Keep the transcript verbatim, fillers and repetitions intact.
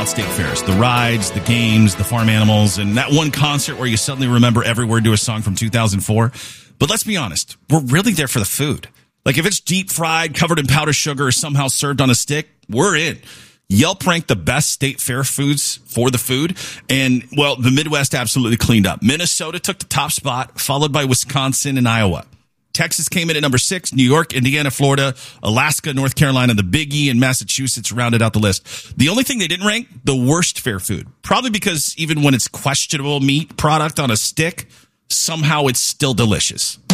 state fairs, the rides, the games, the farm animals, and that one concert where you suddenly remember every word to a song from two thousand four. But let's be honest, we're really there for the food. Like if it's deep fried, covered in powdered sugar, or somehow served on a stick, we're in. Yelp ranked the best state fair foods for the food. And, well, the Midwest absolutely cleaned up. Minnesota took the top spot, followed by Wisconsin and Iowa. Texas came in at number six. New York, Indiana, Florida, Alaska, North Carolina, the Big E, and Massachusetts rounded out the list. The only thing they didn't rank, the worst fair food. Probably because even when it's questionable meat product on a stick, somehow it's still delicious.